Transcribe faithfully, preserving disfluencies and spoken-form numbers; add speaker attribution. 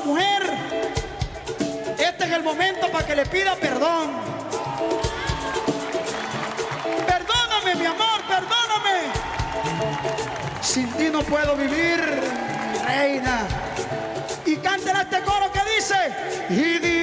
Speaker 1: mujer, este es el momento para que le pida perdón. Perdóname, mi amor, perdóname. Sin ti no puedo vivir, reina. Y cántela este coro que dice: y